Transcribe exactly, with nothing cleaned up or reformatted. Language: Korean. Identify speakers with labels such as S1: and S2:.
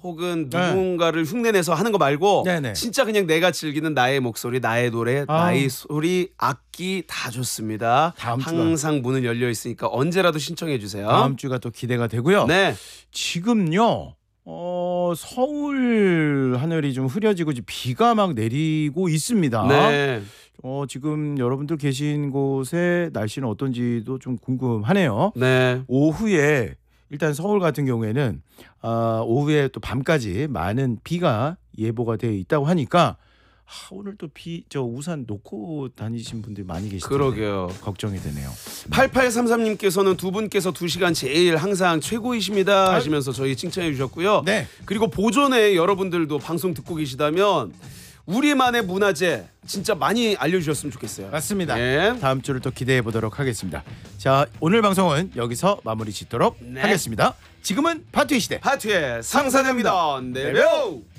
S1: 혹은 누군가를 네. 흉내내서 하는 거 말고 네네. 진짜 그냥 내가 즐기는 나의 목소리, 나의 노래, 아. 나의 소리, 악기 다 좋습니다. 다음 항상 문은 열려 있으니까 언제라도 신청해 주세요.
S2: 다음 주가 또 기대가 되고요. 네. 지금요. 어, 서울 하늘이 좀 흐려지고 비가 막 내리고 있습니다. 네. 어, 지금 여러분들 계신 곳의 날씨는 어떤지도 좀 궁금하네요. 네. 오후에 일단 서울 같은 경우에는 어, 오후에 또 밤까지 많은 비가 예보가 되어 있다고 하니까 아, 오늘 또 비 저 우산 놓고 다니신 분들이 많이 계시던데
S1: 그러게요.
S2: 걱정이 되네요.
S1: 팔팔삼삼님께서는 두 분께서 두 시간 제일 항상 최고이십니다 하시면서 저희 칭찬해 주셨고요. 네. 그리고 보존에 여러분들도 방송 듣고 계시다면 우리만의 문화재 진짜 많이 알려주셨으면 좋겠어요.
S2: 맞습니다. 네. 다음 주를 또 기대해 보도록 하겠습니다. 자, 오늘 방송은 여기서 마무리 짓도록 네. 하겠습니다. 지금은 파투의 시대
S1: 파투의 상사입니다. 네벼.